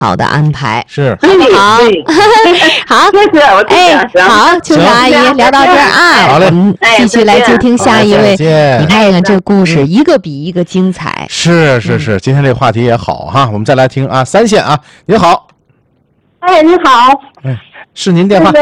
好的安排。 是， 好，好， 谢谢，我好，秋霞阿姨聊到这儿啊， 好嘞， 我们继续来接听下一位。你看看这故事一个比一个精彩。 是，今天这个话题也好哈，我们再来听啊，3线啊，您好。 哎，你好。 是您电话。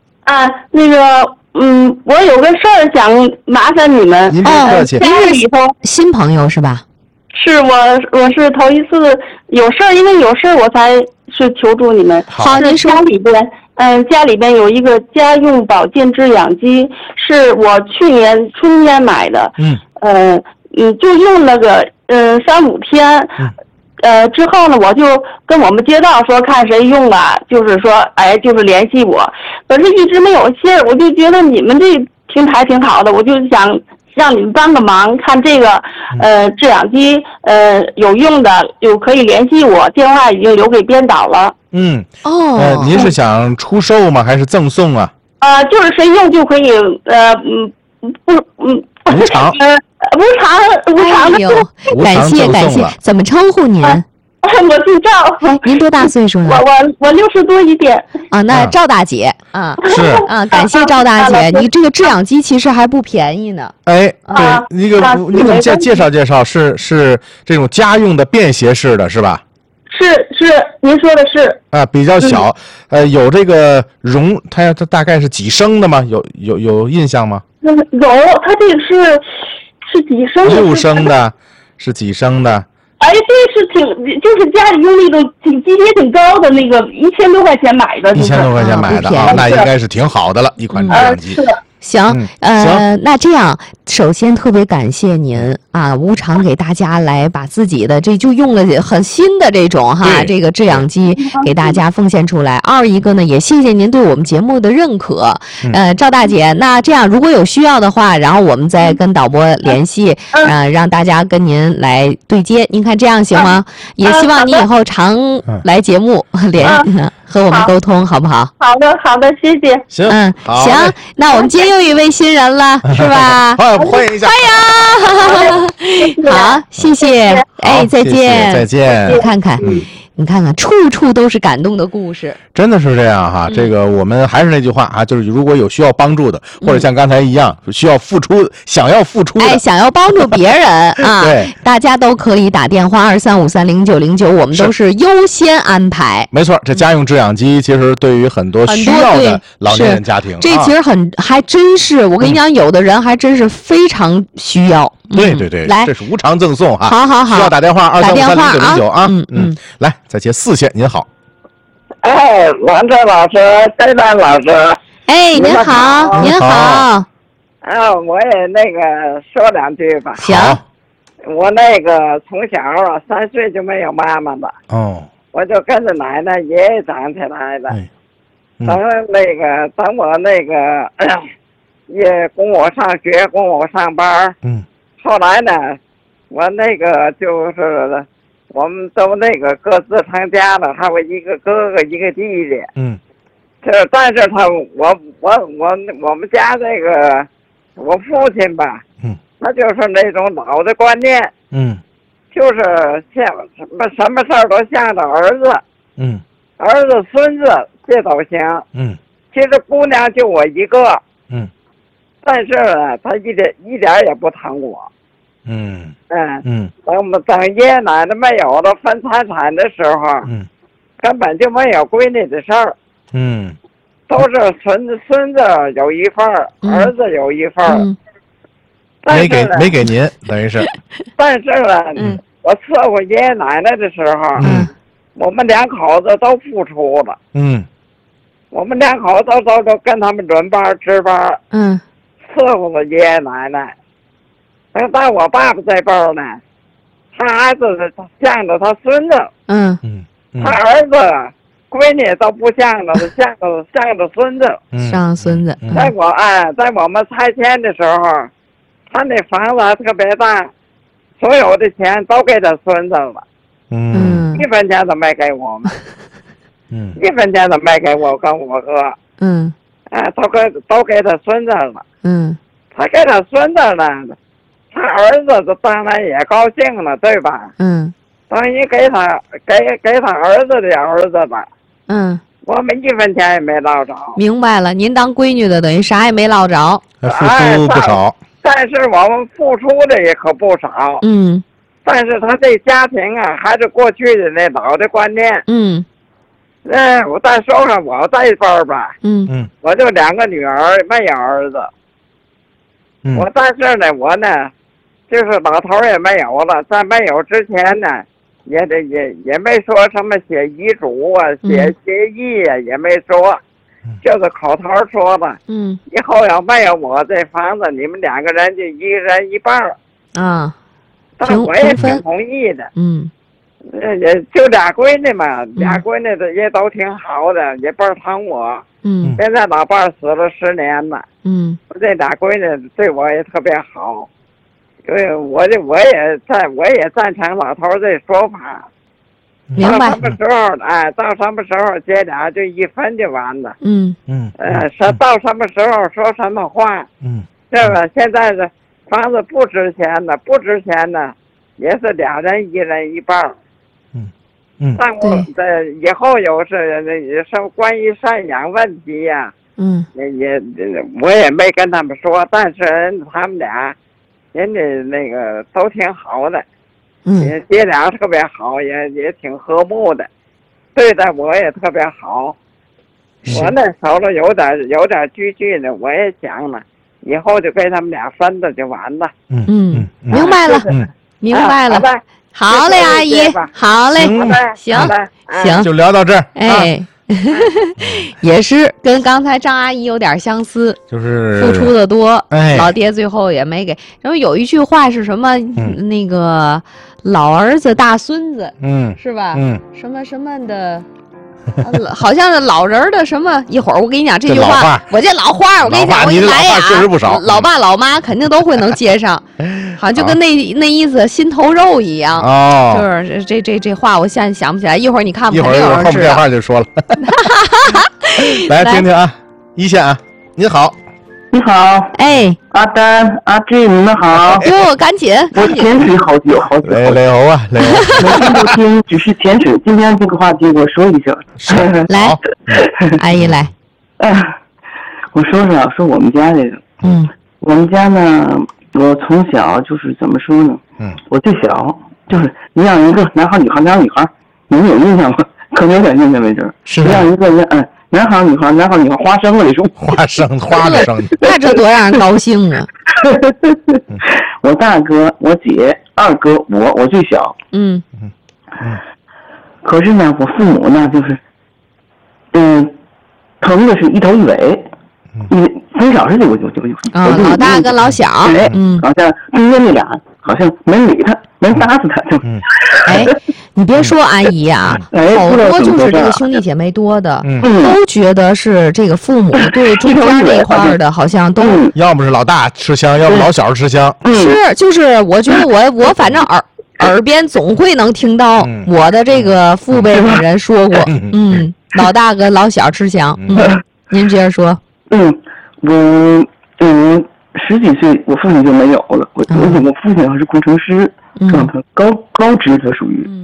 我有个事儿想麻烦你们。 您别客气。 家里头新朋友是吧？ 是我是头一次有事儿，因为有事儿我才是求助你们。 好，您说。 家里边有一个家用保健制氧机，是我去年春天买的。就用那个3-5天。之后呢，我就跟我们街道说看谁用了，就是说就是联系我，可是一直没有信儿，我就觉得你们这平台挺好的，我就想让你们帮个忙，看这个制氧机有用的就可以联系我，电话已经留给编导了。 您是想出售吗？还是赠送啊？ 就是谁用就可以无偿。 无偿的。 感谢，怎么称呼您？ 我姓赵。 您多大岁数呢？ 我60多一点。 那赵大姐啊， 是啊，感谢赵大姐。你这个制氧机其实还不便宜呢。 对，你给我们介绍介绍，是这种家用的便携式的是吧？ 是，您说的是。 比较小，有这个它大概是几升的吗？有印象吗？ 有，它这个是几升的 ？6升的，是几升的？ 这是就是家里用那个级别挺高的那个，1000多块钱买的。 1000多块钱买的啊，那应该是挺好的了，一款制氧机。 行，那这样，首先特别感谢您啊，无偿给大家来把自己的这就用了很新的这种这个制氧机给大家奉献出来。二一个呢，也谢谢您对我们节目的认可。赵大姐，那这样如果有需要的话，然后我们再跟导播联系，让大家跟您来对接。您看这样行吗？也希望您以后常来节目和我们沟通，好不好？ 好的，谢谢。 行， 行，那我们今天又一位新人了，是吧？ 欢迎一下， 欢迎。好，谢谢。再见， 再见。 你看看，处处都是感动的故事， 真的是这样哈。这个我们还是那句话啊，就是如果有需要帮助的，或者像刚才一样需要付出、想要付出的， 想要帮助别人啊， 对， 大家都可以打电话23530909，我们都是优先安排。 没错，这家用制氧机其实对于很多需要的老年人家庭， 这其实还真是，我跟你讲，有的人还真是非常需要。 对， 来， 这是无偿赠送哈。 好， 需要打电话23530909啊。来，再接4线，您好。 王哲老师，戴丹老师。 您好，您好。 我也那个说2句吧。 行。 我那个从小3岁就没有妈妈了。我就跟着奶奶、爷爷长起来的。等我那个也供我上学，供我上班。后来呢，我那个就是我们都那个各自成家了，还有一个哥哥一个弟弟。但是我们家这个我父亲吧，他就是那种老的观念。就是像什么事儿都向着儿子。儿子孙子这都行。其实姑娘就我一个。但是呢，他一点也不疼我。等爷爷奶奶没有了分财产的时候，根本就没有闺女的事儿。都是孙子有一份儿，儿子有一份儿。 没给您，等于是。 但是呢，我伺候爷爷奶奶的时候，我们2口子都付出了。我们2口子都跟他们轮班值班。伺候着爷爷奶奶。到我爸爸这辈儿呢，他孩子向着他孙子。他儿子闺女都不向着，向着孙子。 上孙子。 在我们拆迁的时候，他那房子还特别大，所有的钱都给他孙子了。1分钱都没给我们。1分钱都没给我跟我哥。都给他孙子了。他给他孙子了，他儿子当然也高兴了，对吧？ 等于给他儿子的儿子吧。 嗯， 我们1分钱也没捞着。 明白了，您当闺女的等于啥也没捞着， 付出不少。 但是我们付出的也可不少。 嗯。 但是他这家庭啊，还是过去的那老的观念。 嗯。 我再说说我这一辈吧。 嗯。 我就2个女儿，没有儿子。我但是呢，我呢，就是老头也没有了，在没有之前呢，也没说什么写遗嘱啊，写协议啊，也没说，就是口头说了。以后要没有我这房子，你们2个人就一人一半啊。 但我也挺同意的。也就2闺女嘛，2闺女的也都挺好的，也倍儿疼我。现在老伴死了10年了。我这2闺女对我也特别好，因为我也赞成老头这说法。 明白。 到什么时候到什么时候姐俩就一分就完了。到什么时候说什么话。是吧？现在的房子不值钱的，也是2人1人一半。但我以后有是关于赡养问题呀。我也没跟他们说，但是他们俩，人家那个都挺好的。姐俩特别好，也挺和睦的，对待我也特别好。我那手里有点积呢，我也想了，以后就给他们俩分了就完了。 明白了，明白了。好嘞，阿姨，好嘞，行， 就聊到这儿。 也是跟刚才张阿姨有点相似， 就是付出的多，老爹最后也没给。然后有一句话是什么？那个老儿子大孙子，是吧？什么的。好像是老人的什么，一会儿我跟你讲这句话，我这老话我跟你讲，我一来呀， 确实不少， 老爸老妈肯定都会能接上，好像就跟那意思心头肉一样，就是这话我现在想不起来，一会儿你看不肯定有人知道。 一会儿后面电话就说了，来听听啊，一线啊，您好。 你好，阿丹、阿志，你们好。 哟，赶紧！ 我潜水好久。 雷欧啊，雷欧。 每天都听，只是潜水。今天这个话题我说一下。 来，阿姨来。 我说我们家这个。我们家呢，我从小就是怎么说呢？我最小就是你养一个男孩女孩，你们有印象吗？可能有点印象没准。 是。 养一个男孩女孩，花生为主， 花的生， 那这多让人高兴啊！ 我大哥、我姐、2哥、我最小。可是呢，我父母呢，就是，疼的是一头一尾，从小是就老大跟老小， 好像中间那俩好像没理他，没搭死他，就。 你别说阿姨啊，好多就是这个兄弟姐妹多的，都觉得是这个父母对中间那块的，好像都要么是老大吃香，要么老小吃香。 就是我觉得我反正耳边总会能听到我的这个父辈的人说过，老大跟老小吃香。您接着说。 我10几岁，我父亲就没有了。我父亲是工程师，高职的属于。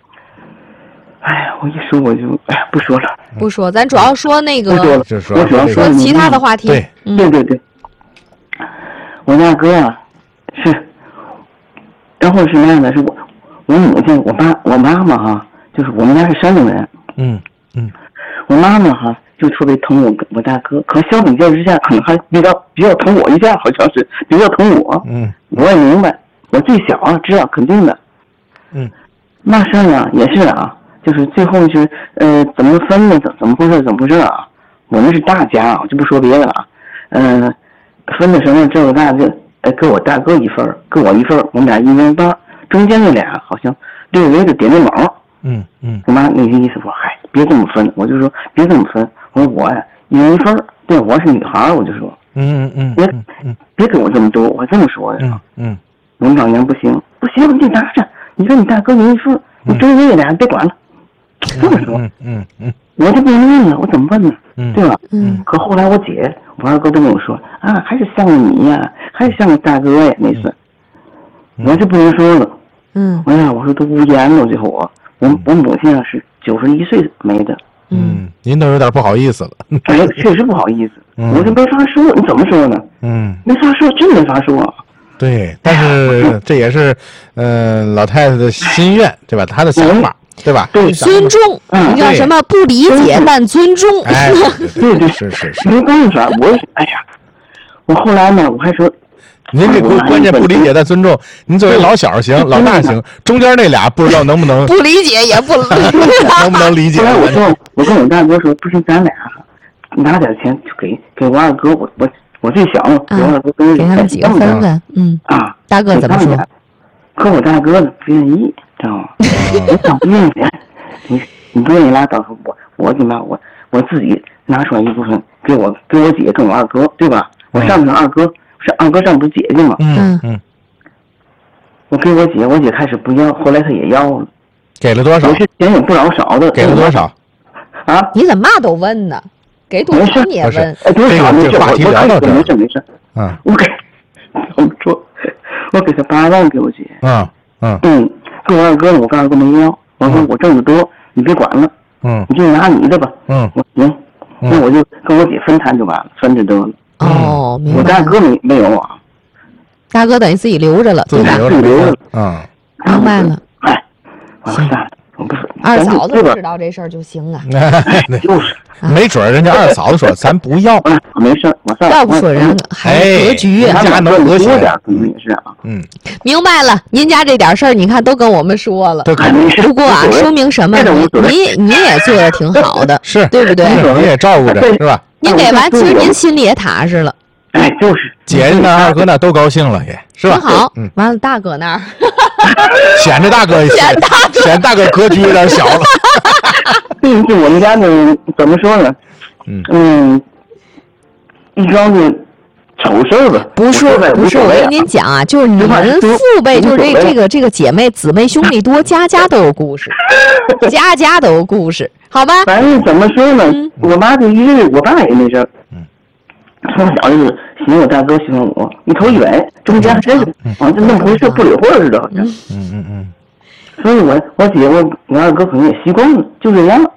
我一说我就不说了。 不说，咱主要说那个， 我主要说其他的话题。 对。我大哥啊，是，然后是那样的，是我母亲，我妈妈哈，就是我们家是山东人。我妈妈哈就特别疼我大哥，可相比较之下，可能还比较疼我一下，好像是比较疼我。我也明白，我最小啊，知道肯定的。那事儿啊，也是啊，就是最后是怎么分的，怎么回事啊？我们是大家啊，就不说别的了。分的什么？这个大就给我大哥1份，给我1份，我们俩1人1半，中间那俩好像略微的点毛。我妈那个意思说，别这么分，我就说别这么分，我说我呀1人1份，对，我是女孩，我就说，别给我这么多，我这么说的。我们老娘不行，你得拿着，你说你大哥1人1份，你中间那俩别管了，这么说。我就不能问了，我怎么问呢？对吧？可后来我姐、我2哥都跟我说还是像你呀，还是像大哥呀，那次，我就不能说了。 哎呀，我说都无言了。最后我母亲啊是91岁没的。 您都有点不好意思了。 哎，确实不好意思。我就没法说，你怎么说呢？没法说，真没法说。 对，但是这也是老太太的心愿，对吧？她的想法，对吧？ 对， 尊重，你叫什么？不理解但尊重。 哎， 对， 是， 没办法，哎呀，我后来呢，我还说。 您这关键不理解但尊重，您作为老小行，老大行，中间那俩不知道能不能不理解也不能不能理解？ 后来我跟我大哥说，不行，咱俩拿点钱就给我二哥，我最小嘛，给我二哥给他们几个分分。大哥怎么说？ 可我大哥呢不愿意，知道吗？我想不愿意，你不愿意拉倒，我你妈我自己拿出来一部分给我姐跟我二哥，对吧？我上面二哥。是二哥上不是姐姐吗？我给我姐开始不要，后来她也要了。 给了多少？ 我是钱也不老少的。 给了多少？ 啊？ 你怎么嘛都问呢？给多少你也问？ 多少这个话题聊到这儿。 没事。我给他8万给我姐。给我二哥呢，我跟二哥没要。我说我挣得多，你别管了。你就拿你的吧。我行，那我就跟我姐分摊就完了，分着得了。 明白。 我大哥没有啊， 大哥等于自己留着了，对吧？ 自己留着。 明白了。 行，我不是二嫂子知道这事儿就行啊。 就是， 没准人家二嫂子说咱不要， 没事，我算。 要不说人还格局， 人家能和谐点，可能也是啊。 明白了，您家这点事儿，你看都跟我们说了。不过啊，说明什么？你也做的挺好的， 是对不对？ 你也照顾着，是吧？ 您给完，其实您心里也踏实了。 哎，就是姐那二哥那都高兴了，也是吧？ 挺好。完了，大哥那儿显着大哥格局有点小了。 就我们家呢，怎么说呢？一桩子丑事吧。 不是，我跟您讲啊，就是你们父辈，就是这个姐妹姊妹兄弟多，家家都有故事，家家都有故事，好吧？ 反正怎么说呢，我妈就一个，我爸也那事儿。从小就是喜欢我大哥，喜欢我，一头一尾，中间真是好像弄回事不理会似的，好像。所以我姐我二哥可能也习惯了，就这样。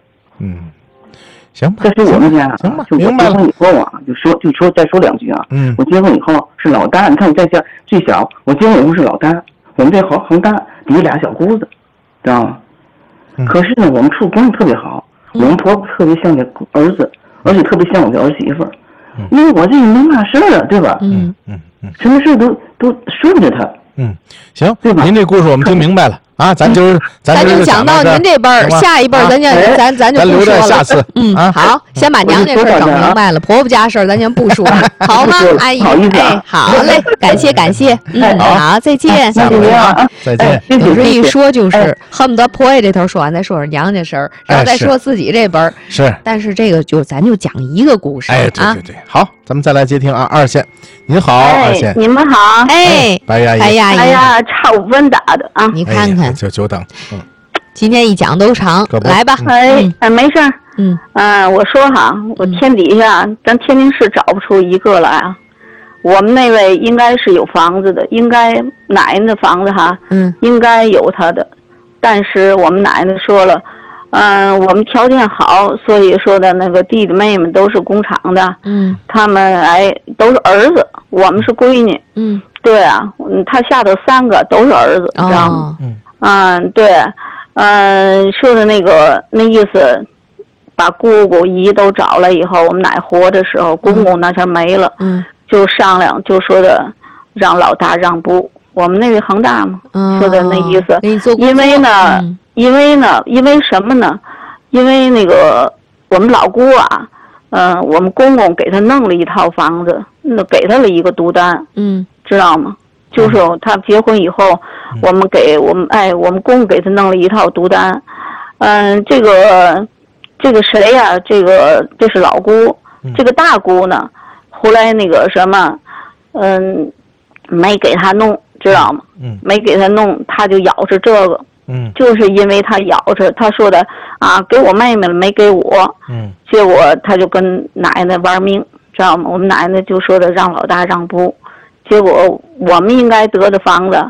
行吧。 这是我们家， 行吧， 就我结婚以后啊，再说2句啊。我结婚以后是老大，你看我在家最小，我结婚以后是老大，我们这恒大底下俩小姑子，知道吗？可是呢，我们处关系特别好，我们婆婆特别像这儿子，而且特别像我的儿媳妇。因为我这个没嘛事儿啊，对吧？什么事都顺着他。 行，对吧？您这故事我们听明白了啊，咱就讲到您这辈儿，下一辈儿咱就不说了。 留着下次。 好，先把娘家事儿整明白了，婆婆家事儿咱先不说了，好吗？阿姨，好嘞，感谢。好，再见。 再见。 有时一说就是恨不得婆家这头说完，再说娘家事儿，然后再说自己这辈儿。 是。 但是这个咱就讲一个故事。 哎，对。好，咱们再来接听二线。您好，二线。 你们好。 白阿姨。 哎呀，差5分打的啊！ 你看看， 久等。 今天一讲都长，来吧。 没事儿。我说哈，我天底下咱天津市找不出一个来啊。我们那位应该是有房子的，应该奶奶的房子哈，应该有他的。但是我们奶奶说了，我们条件好，所以说的那个弟弟妹妹都是工厂的，他们都是儿子，我们是闺女。对啊，他下头3个都是儿子，知道吗？对，说的那意思，把姑姑姨都找来以后，我们奶活的时候，公公那前没了，就商量，就说的让老大让步。我们那位恒大嘛，说的那意思，因为什么呢？因为那个我们老姑啊，我们公公给他弄了一套房子，给他了一个独单，知道吗？就是他结婚以后，我们公公给他弄了一套独单，这个谁呀？这是老姑，这个大姑呢，后来那个什么，没给他弄，知道吗？没给他弄，他就咬着这个，就是因为他咬着，他说的啊，给我妹妹了，没给我，结果他就跟奶奶玩命，知道吗？我们奶奶就说的让老大让步。结果我们应该得的房子，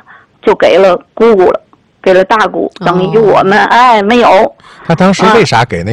就给了姑姑了，给了大姑，等于我们没有。 他当时为啥给那